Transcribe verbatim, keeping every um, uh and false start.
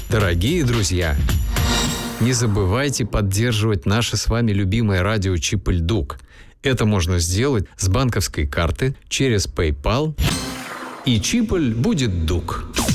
Дорогие друзья, не забывайте поддерживать наше с вами любимое радио Чип-Ль-Дук. Это можно сделать с банковской карты через PayPal, и Чиполь будет Дук.